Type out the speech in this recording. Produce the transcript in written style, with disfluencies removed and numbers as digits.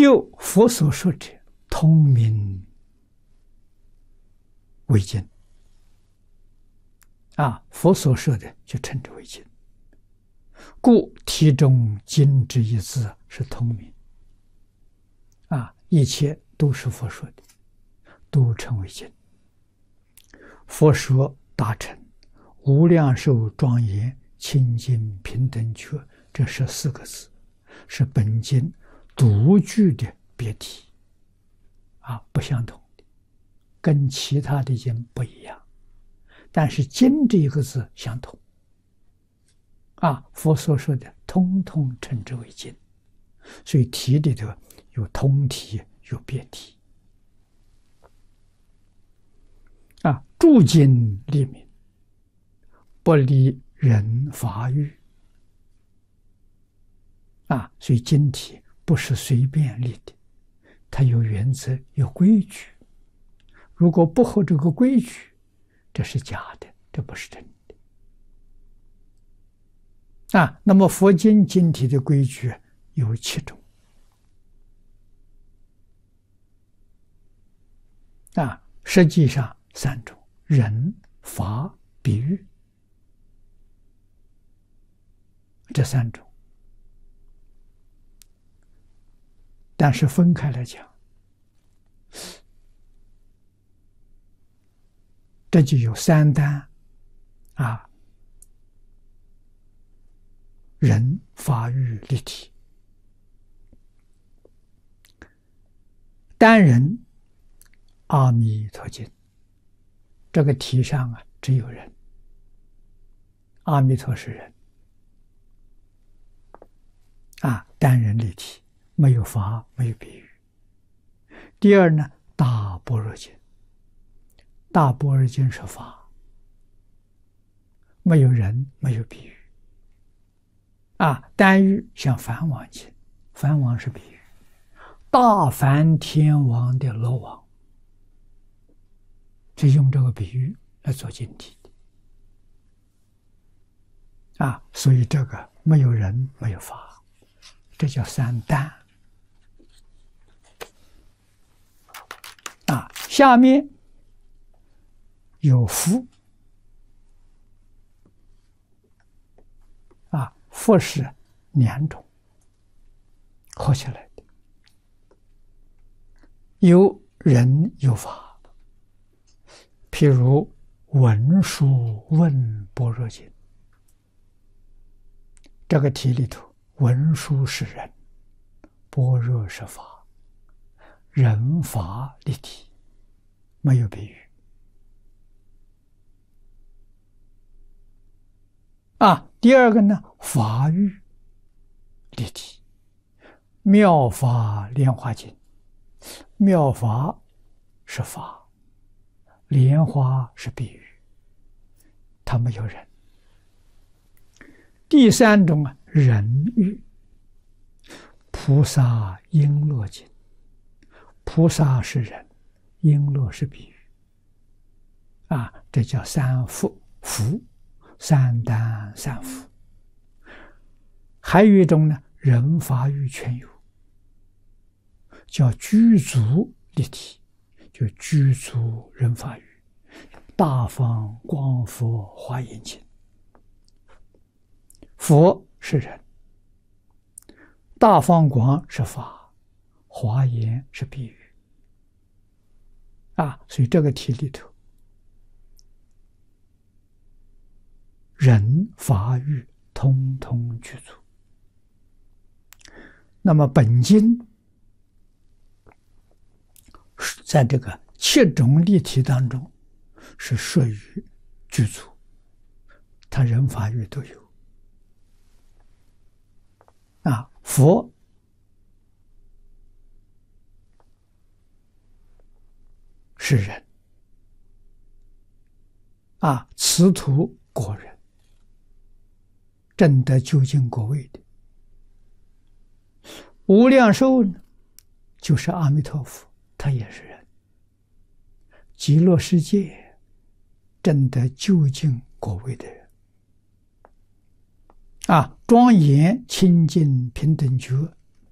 又佛所说者，通名为经。佛所说的就称之为经。故题中经之一字是通名。一切都是佛说的，都称为经。佛说大乘无量寿庄严清净平等觉，这14个字是本经独具的别题，不相同的，跟其他的经不一样。但是经这一个字相同，佛所说的通通称之为经，所以题里头有通题有别题。注经立名，不离人法语。所以经题不是随便立的，它有原则有规矩。如果不合这个规矩，这是假的，这不是真的。那么佛经经题的规矩有7种。实际上3种：人、法、比喻，这3种。但是分开来讲，这就有3单人、法、喻、立体。单人阿弥陀经，这个题上只有人，阿弥陀是人，单人立体，没有法，没有比喻。第二呢，大般若经，大般若经是法，没有人，没有比喻。单喻像梵王经，梵王是比喻，大梵天王的罗王，是用这个比喻来做经题的。所以这个没有人，没有法，这叫3单。下面有佛，佛是2种合起来的，有人有法。譬如文殊问般若经，这个题里头，文殊是人，般若是法，人法立体，没有比喻。第二个呢，法喻立体，妙法莲华经，妙法是法，莲花是比喻，它没有人。第3种人喻，菩萨璎珞经，菩萨是人，璎珞是比喻。这叫3福，3单3福。还有一种呢，人法喻全有，叫具足立体，就具足人法喻，大方广佛华严经。佛是人，大方广是法，华严是比喻。所以这个题里头，人法喻通通具足。那么本经在这个7种立体当中是属于具足，它人法喻都有。佛是人，此土果人，证得究竟果位的。无量寿呢，就是阿弥陀佛，他也是人。极乐世界证得究竟果位的人，庄严清净平等觉